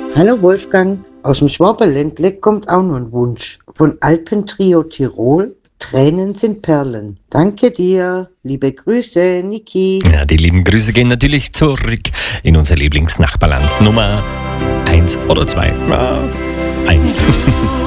Hallo Wolfgang, aus dem Schwaberländle kommt auch noch ein Wunsch. Von Alpentrio Tirol, Tränen sind Perlen. Danke dir, liebe Grüße, Niki. Ja, die lieben Grüße gehen natürlich zurück in unser Lieblingsnachbarland. Nummer 1 oder 2? 1.